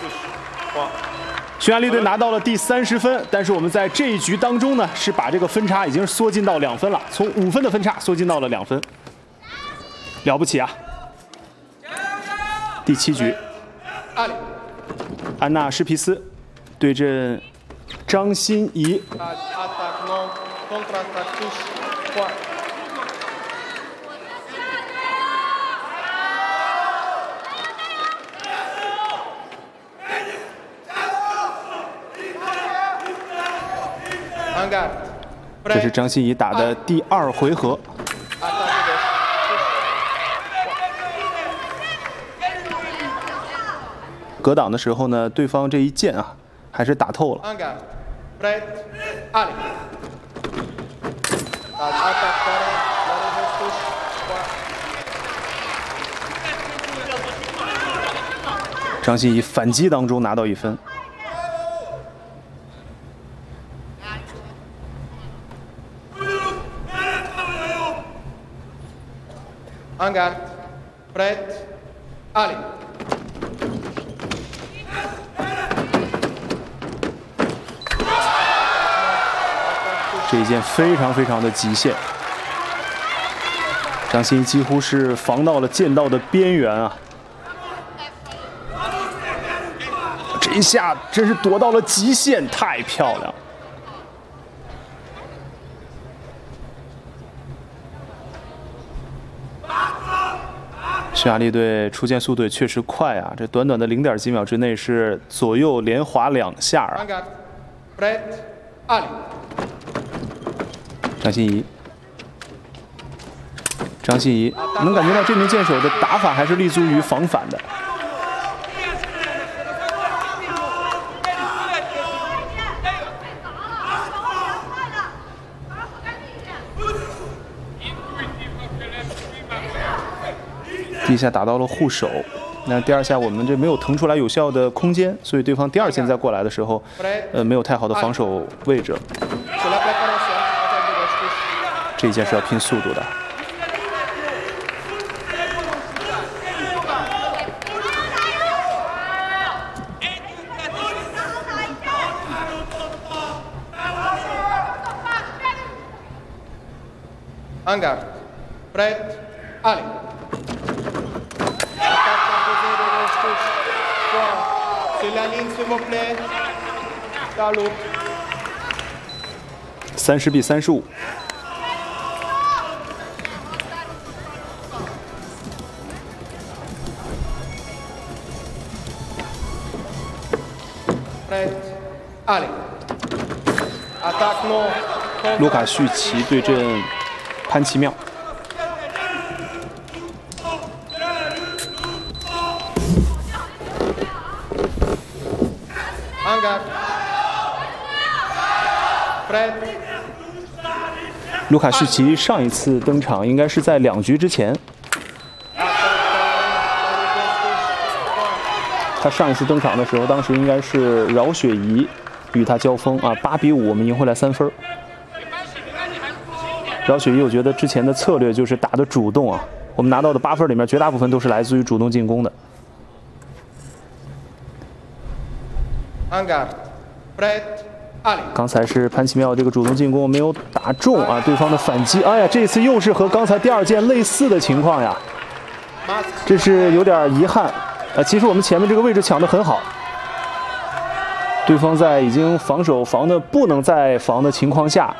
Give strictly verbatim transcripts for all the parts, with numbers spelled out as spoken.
匈牙利队拿到了第三十分，但是我们在这一局当中呢，是把这个分差已经缩进到两分了，从五分的分差缩进到了两分，了不起啊！第七局，安娜施皮斯对阵张欣怡。 这是张欣怡打的第二回合。格挡的时候呢，对方这一剑啊，还是打透了。张欣怡反击当中拿到一分。 Angard, Brett, Ali。 这一剑非常非常的极限，张欣怡几乎是防到了剑道的边缘啊！这一下真是躲到了极限，太漂亮。 匈牙利队出剑速度也确实快啊！这短短的零点几秒之内是左右连划两下啊！张欣怡，张欣怡能感觉到这名剑手的打法还是立足于防反的。第一下打到了护手，那第二下我们这没有腾出来有效的空间，所以对方第二剑再过来的时候，呃，没有太好的防守位置。这一剑是要拼速度的。 Angard, Brett, Ali。 三十比三十五。卢卡绪奇对阵潘奇妙。 卢卡绪奇上一次登场应该是在两局之前，他上一次登场的时候，当时应该是饶雪怡与他交锋啊，八比五我们赢回来三分。饶雪怡，我觉得之前的策略就是打的主动啊，我们拿到的八分里面绝大部分都是来自于主动进攻的。 刚才是潘奇妙这个主动进攻没有打中啊，对方的反击，哎呀，这次又是和刚才第二剑类似的情况呀，这是有点遗憾。呃，其实我们前面这个位置抢得很好，对方在已经防守防的不能再防的情况下，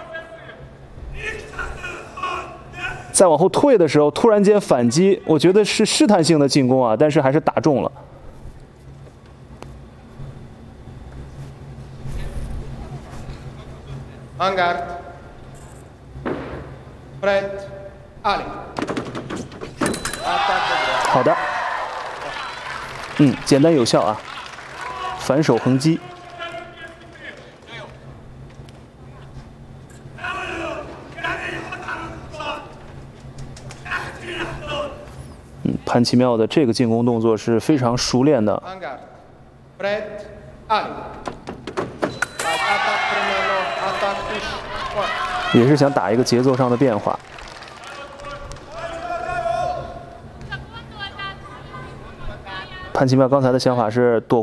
再往后退的时候，突然间反击，我觉得是试探性的进攻啊，但是还是打中了。 Angard, Brett, Ali。 好的，嗯，简单有效啊，反手横击。嗯，潘奇妙的这个进攻动作是非常熟练的。 Angard, Brett, Ali。 也是想打一个节奏上的变化。潘奇妙刚才的想法是躲。